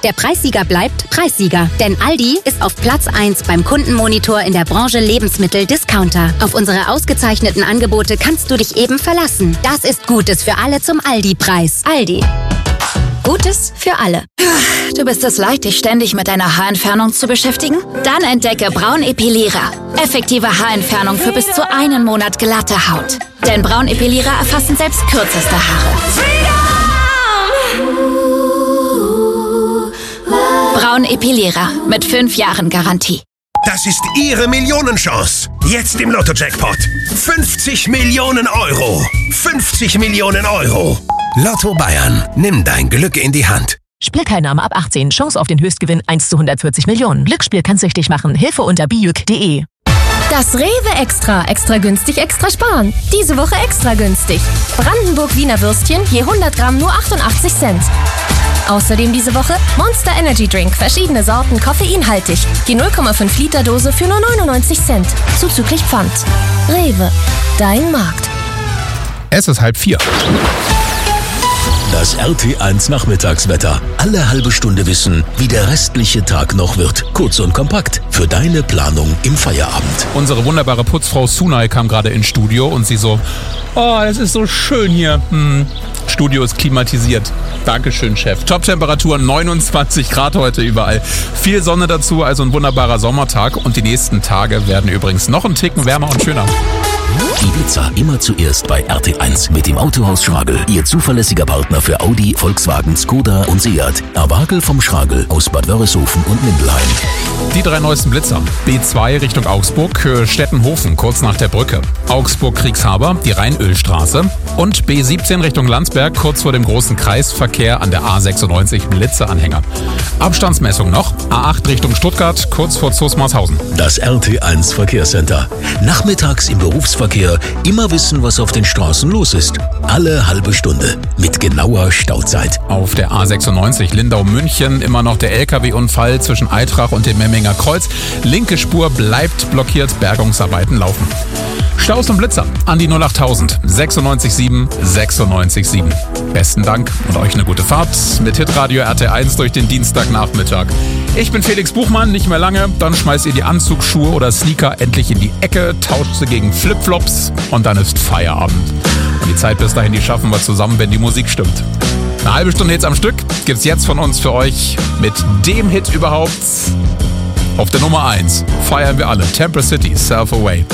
Der Preissieger bleibt Preissieger. Denn Aldi ist auf Platz 1 beim Kundenmonitor in der Branche Lebensmittel-Discounter. Auf unsere ausgezeichneten Angebote kannst du dich eben verlassen. Das ist Gutes für alle zum Aldi-Preis. Aldi. Gutes für alle. Du bist es leid, dich ständig mit deiner Haarentfernung zu beschäftigen? Dann entdecke Braunepilierer. Effektive Haarentfernung für bis zu 1 Monat glatte Haut. Denn Braunepilierer erfassen selbst kürzeste Haare. Braunepilierer mit 5 Jahren Garantie. Das ist Ihre Millionenchance. Jetzt im Lotto-Jackpot. 50 Millionen Euro. 50 Millionen Euro. Lotto Bayern. Nimm dein Glück in die Hand. Spielteilnahme ab 18. Chance auf den Höchstgewinn 1 zu 140 Millionen. Glücksspiel kann süchtig machen. Hilfe unter bijuk.de. Das Rewe Extra. Extra günstig, extra sparen. Diese Woche extra günstig. Brandenburg-Wiener Würstchen je 100 Gramm nur 88 Cent. Außerdem diese Woche Monster Energy Drink. Verschiedene Sorten, koffeinhaltig. Je 0,5 Liter Dose für nur 99 Cent. Zuzüglich Pfand. Rewe. Dein Markt. Es ist 3:30. Das RT1 Nachmittagswetter. Alle halbe Stunde wissen, wie der restliche Tag noch wird. Kurz und kompakt für deine Planung im Feierabend. Unsere wunderbare Putzfrau Sunay kam gerade ins Studio und sie so, oh, es ist so schön hier. Studio ist klimatisiert. Dankeschön, Chef. Top-Temperatur 29 Grad heute überall. Viel Sonne dazu, also ein wunderbarer Sommertag. Und die nächsten Tage werden übrigens noch ein Ticken wärmer und schöner. Ibiza immer zuerst bei RT1 mit dem Autohaus Schragel. Ihr zuverlässiger Partner für Audi, Volkswagen, Skoda und Seat. Erwagel vom Schragel aus Bad Wörishofen und Mindelheim. Die 3 neuesten Blitzer. B2 Richtung Augsburg, Stettenhofen, kurz nach der Brücke. Augsburg-Kriegshaber, die Rheinölstraße. Und B17 Richtung Landsberg, kurz vor dem großen Kreisverkehr an der A96 Blitzeranhänger. Abstandsmessung noch. A8 Richtung Stuttgart, kurz vor Zoosmarshausen. Das RT1 Verkehrscenter. Nachmittags im Berufsverkehr immer wissen, was auf den Straßen los ist. Alle halbe Stunde mit genauer Stauzeit. Auf der A96 Lindau-München immer noch der LKW-Unfall zwischen Eitrach und dem Memminger Kreuz. Linke Spur bleibt blockiert, Bergungsarbeiten laufen. Staus und Blitzer an die 08000 967 967. Besten Dank und euch eine gute Fahrt mit Hitradio RT1 durch den Dienstagnachmittag. Ich bin Felix Buchmann, nicht mehr lange. Dann schmeißt ihr die Anzugsschuhe oder Sneaker endlich in die Ecke, tauscht sie gegen Flipflops und dann ist Feierabend. Und die Zeit bis dahin, die schaffen wir zusammen, wenn die Musik stimmt. Eine halbe Stunde Hits am Stück gibt's jetzt von uns für euch mit dem Hit überhaupt. Auf der Nummer 1 feiern wir alle. Temple City, Self Away.